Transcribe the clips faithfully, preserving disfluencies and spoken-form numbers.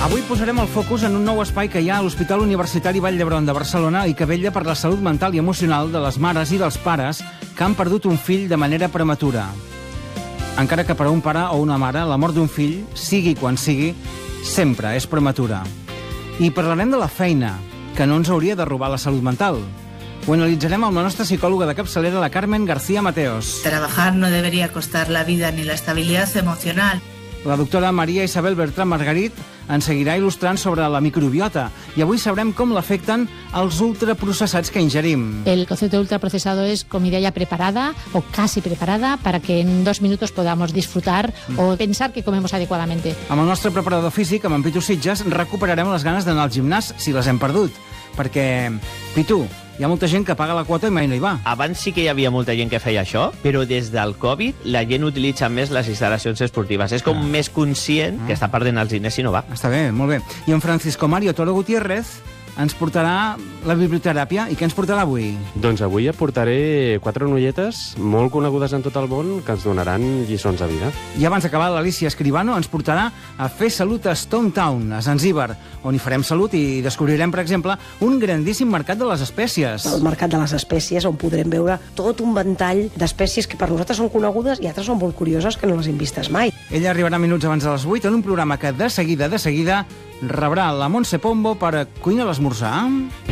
Avui posarem el focus en un nou espai que hi ha a l'Hospital Universitari Vall d'Hebron de Barcelona i que vetlla per la salut mental i emocional de les mares i dels pares que han perdut un fill de manera prematura. Encara que per a un pare o una mare la mort d'un fill, sigui quan sigui, sempre és prematura. I parlarem de la feina, que no ens hauria de robar la salut mental. Ho analitzarem amb la nostra psicòloga de capçalera, la Carmen García Mateos. Trabajar no debería costar la vida ni la estabilidad emocional. La doctora Maria Isabel Bertran Margarit ens seguirà il·lustrant sobre la microbiota i avui sabrem com l'afecten els ultraprocessats que ingerim. El concepto de ultraprocesado es comida ya preparada o casi preparada para que en dos minutos podamos disfrutar mm. o pensar que comemos adecuadamente. Amb el nostre preparador físic, amb en Pitu Sitges, recuperarem les ganes d'anar al gimnàs si les hem perdut. Perquè, Pitu, hi ha molta gent que paga la quota i mai no hi va. Abans sí que hi havia molta gent que feia això, però des del Covid la gent utilitza més les instal·lacions esportives. És com ah. més conscient ah. que està perdent els diners si no va. Està bé, molt bé. I en Francisco Mario Toro Gutiérrez ens portarà la biblioteràpia. I què ens portarà avui? Doncs avui et portaré quatre noieta molt conegudes en tot el món que ens donaran lliçons de vida. I abans d'acabar, l'Alicia Escribano ens portarà a fer salut a Stone Town, a Zanzíbar, on hi farem salut i descobrirem, per exemple, un grandíssim mercat de les espècies. El mercat de les espècies, on podrem veure tot un ventall d'espècies que per nosaltres són conegudes i altres són molt curioses que no les hem vistes mai. Ella arribarà minuts abans de les vuit en un programa que de seguida, de seguida, rebrà la Montse Pombo per a cuinar l'esmorzar.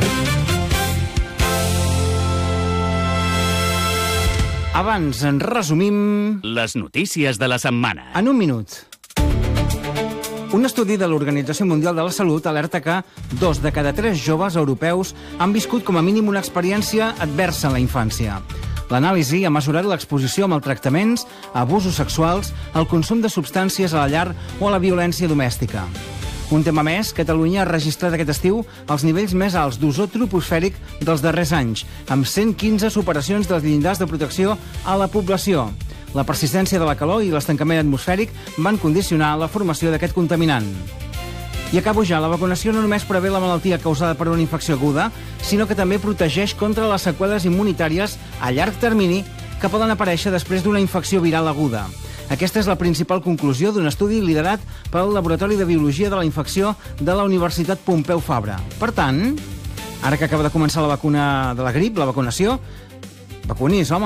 Abans en resumim... les notícies de la setmana. En un minut. Un estudi de l'Organització Mundial de la Salut alerta que dos de cada tres joves europeus han viscut com a mínim una experiència adversa en la infància. L'anàlisi ha mesurat l'exposició a maltractaments, a abusos sexuals, al consum de substàncies a la llar o a la violència domèstica. Un tema més, Catalunya ha registrat aquest estiu els nivells més alts d'ozó troposfèric dels darrers anys, amb cent quinze superacions dels llindars de protecció a la població. La persistència de la calor i l'estancament atmosfèric van condicionar la formació d'aquest contaminant. I acabo ja, la vacunació no només prevé la malaltia causada per una infecció aguda, sinó que també protegeix contra les seqüeles immunitàries a llarg termini que poden aparèixer després d'una infecció viral aguda. Aquesta és la principal conclusió d'un estudi liderat pel Laboratori de Biologia de la Infecció de la Universitat Pompeu Fabra. Per tant, ara que acaba de començar la vacuna de la grip, la vacunació, vacunis, home!